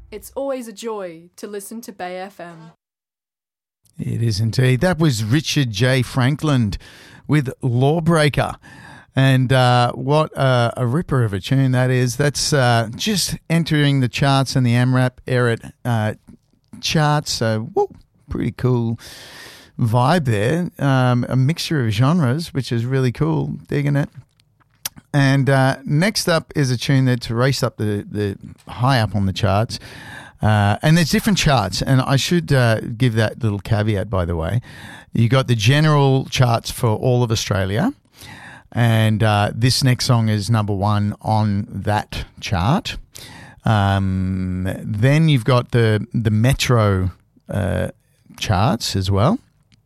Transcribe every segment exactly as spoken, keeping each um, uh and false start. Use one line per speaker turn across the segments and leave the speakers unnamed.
It's always a joy to listen to Bay F M.
It is indeed. That was Richard J. Franklin with Lawbreaker. And uh, what uh, a ripper of a tune that is. That's uh, just entering the charts and the AMRAP era uh, charts. So, whoa, pretty cool vibe there. Um, a mixture of genres, which is really cool. Digging it. And uh, next up is a tune that's raced up the, the high up on the charts. Uh, and there's different charts. And I should uh, give that little caveat, by the way. You got the general charts for all of Australia. And uh, this next song is number one on that chart. Um, then you've got the, the Metro uh, charts as well.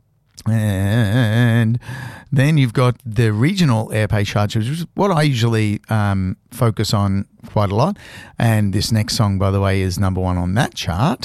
And then you've got the regional airplay charts, which is what I usually um, focus on quite a lot. And this next song, by the way, is number one on that chart.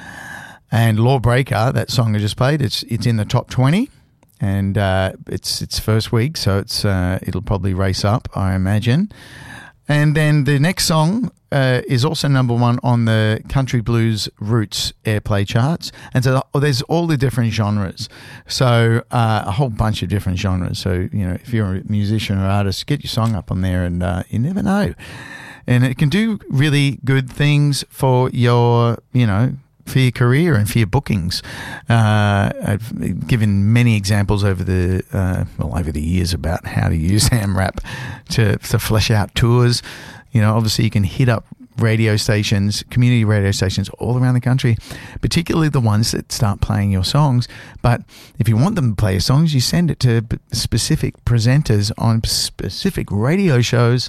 And Lawbreaker, that song I just played, it's it's in the top twenty, and uh, it's its first week, so it's uh, it'll probably race up, I imagine. And then the next song uh, is also number one on the Country Blues Roots airplay charts. And so oh, there's all the different genres. So uh, a whole bunch of different genres. So, you know, if you're a musician or artist, get your song up on there, and uh, you never know. And it can do really good things for your, you know, for your career and for your bookings. Uh, I've given many examples over the uh, well over the years about how to use AMRAP to to flesh out tours. You know, obviously you can hit up radio stations, community radio stations all around the country, particularly the ones that start playing your songs. But if you want them to play your songs, you send it to specific presenters on specific radio shows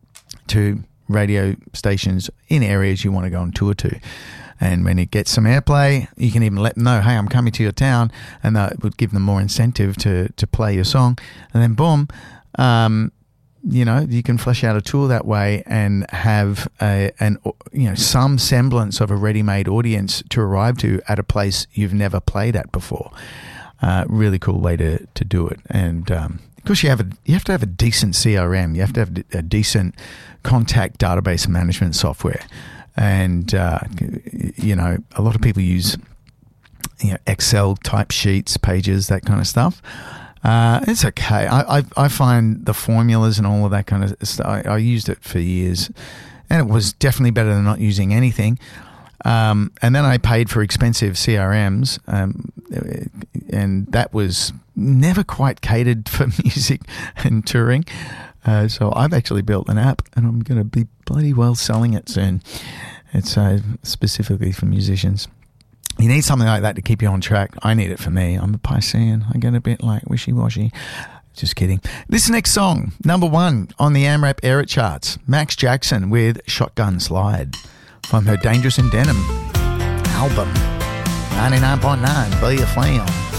to radio stations in areas you want to go on tour to. And when it gets some airplay, you can even let them know, hey, I'm coming to your town, and that would give them more incentive to, to play your song. And then boom, um, you know, you can flesh out a tour that way and have a, an, you know, some semblance of a ready-made audience to arrive to at a place you've never played at before. Uh, really cool way to, to do it. And um, of course, you have a, you have to have a decent C R M. You have to have a decent contact database management software. And, uh, you know, a lot of people use, you know, Excel type sheets, pages, that kind of stuff. Uh, it's okay. I, I I find the formulas and all of that kind of stuff, I, I used it for years, and it was definitely better than not using anything. Um, and then I paid for expensive C R Ms, um, and that was never quite catered for music and touring. Uh, so I've actually built an app, and I'm going to be bloody well selling it soon. It's uh, specifically for musicians. You need something like that to keep you on track. I need it for me. I'm a Piscean. I get a bit like wishy-washy. Just kidding. This next song, number one on the AMRAP era charts, Max Jackson with Shotgun Slide from her Dangerous in Denim album, ninety-nine point nine, Be a Fan.